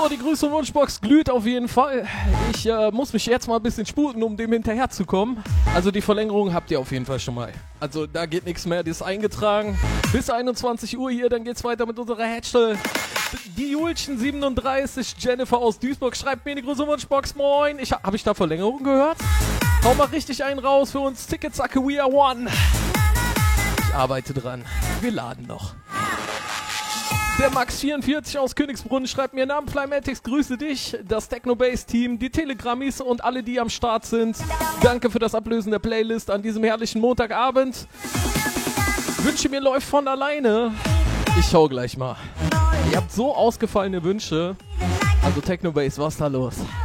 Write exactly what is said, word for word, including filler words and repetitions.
die Grüße und Wunschbox glüht auf jeden Fall. Ich äh, muss mich jetzt mal ein bisschen sputen, um dem hinterherzukommen. Also die Verlängerung habt ihr auf jeden Fall schon mal. Also da geht nichts mehr, die ist eingetragen. Bis einundzwanzig Uhr hier, dann geht's weiter mit unserer Hatchel. Die Julchen siebenunddreißig, Jennifer aus Duisburg schreibt mir die Grüße und Wunschbox. Moin. Ich, hab ich da Verlängerung gehört? Hau mal richtig einen raus für uns. Ticketsacke, we are one. Ich arbeite dran. Wir laden noch. Der Max vierundvierzig aus Königsbrunn schreibt mir Namen Flymatics, grüße dich, das Techno-Bass-Team, die Telegrammis und alle, die am Start sind. Danke für das Ablösen der Playlist an diesem herrlichen Montagabend. Wünsche mir läuft von alleine. Ich schau gleich mal. Ihr habt so ausgefallene Wünsche. Also Techno-Bass, was ist da los?